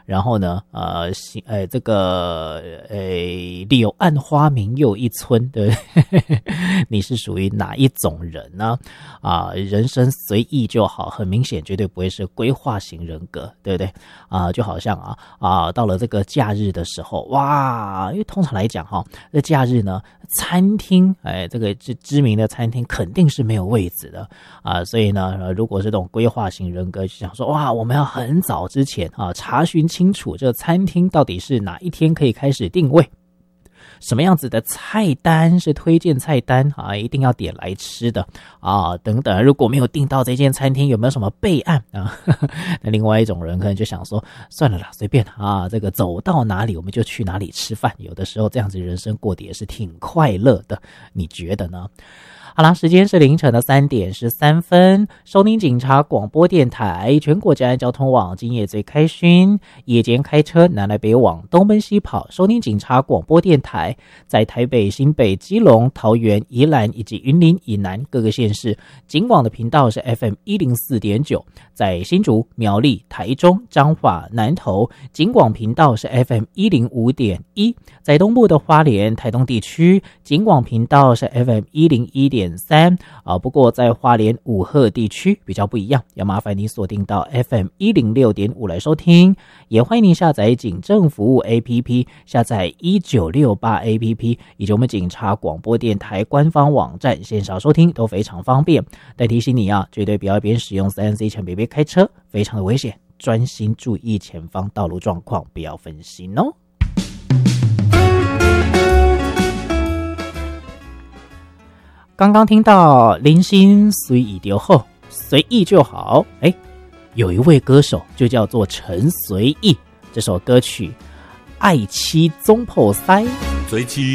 然后呢柳暗花明又一村，对不对？你是属于哪一种人呢？人生随意就好，很明显绝对不会是规划型人格，对不对？就好像到了这个假日的时候，哇，因为通常来讲这假日呢，餐厅这个知名的餐厅肯定是没有位置的所以呢如果是这种规划型人格，就想说哇，我们要很早之前查询清楚这个餐厅到底是哪一天可以开始定位，什么样子的菜单是推荐菜单一定要点来吃的等等。如果没有订到这间餐厅，有没有什么备案那另外一种人可能就想说，算了啦，随便这个走到哪里我们就去哪里吃饭。有的时候这样子人生过得也是挺快乐的，你觉得呢？好啦，时间是凌晨的3点13分，收听警察广播电台，全国治安交通网，今夜最开勋，夜间开车南来北往，东奔西跑，收听警察广播电台，在台北、新北、基隆、桃园、宜兰以及云林以南各个县市，警广的频道是 FM104.9， 在新竹、苗栗、台中、彰化、南投，警广频道是 FM105.1， 在东部的花莲、台东地区，警广频道是 FM101.3，不过在花莲五鹤地区比较不一样，要麻烦你锁定到 FM106.5 来收听，也欢迎您下载警政服务 APP， 下载1968 APP 以及我们警察广播电台官方网站，线上收听都非常方便。但提醒你绝对不要一边使用 3C 前别开车，非常的危险，专心注意前方道路状况，不要分心哦。刚刚听到林心随意就好，随意就好。有一位歌手就叫做陈随意，这首歌曲《爱妻总破塞》。